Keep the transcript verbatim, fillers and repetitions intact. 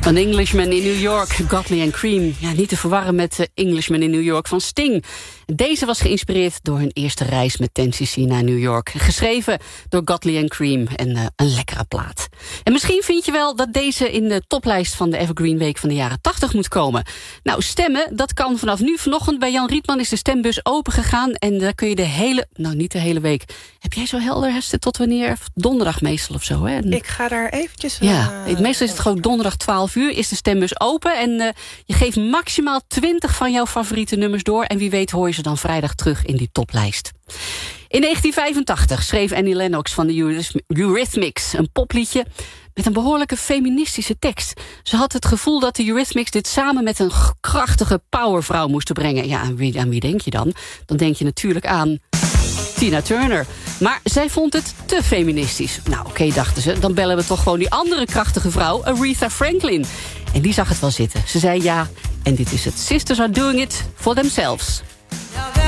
An Englishman in New York, Godley and Cream. Ja, niet te verwarren met uh, Englishman in New York van Sting. Deze was geïnspireerd door hun eerste reis met ten cc naar New York. Geschreven door Godley and Cream en uh, een lekkere plaat. En misschien vind je wel dat deze in de toplijst van de Evergreen Week van de jaren tachtig moet komen. Nou, stemmen, dat kan vanaf nu. Vanochtend bij Jan Rietman is de stembus open gegaan. En daar kun je de hele, nou niet de hele week. Heb jij zo helder, Hester, tot wanneer? Donderdag meestal of zo, hè? Ik ga daar eventjes... Ja, uh, meestal is het gewoon donderdag twaalf uur, is de stembus open. En uh, je geeft maximaal twintig van jouw favoriete nummers door. En wie weet hoor je ze dan vrijdag terug in die toplijst. In negentien vijfentachtig schreef Annie Lennox van de Eurythmics een popliedje met een behoorlijke feministische tekst. Ze had het gevoel dat de Eurythmics dit samen met een krachtige powervrouw moesten brengen. Ja, aan wie, aan wie denk je dan? Dan denk je natuurlijk aan Tina Turner. Maar zij vond het te feministisch. Nou, oké, okay, dachten ze, dan bellen we toch gewoon die andere krachtige vrouw, Aretha Franklin. En die zag het wel zitten. Ze zei ja, en dit is het. Sisters are doing it for themselves.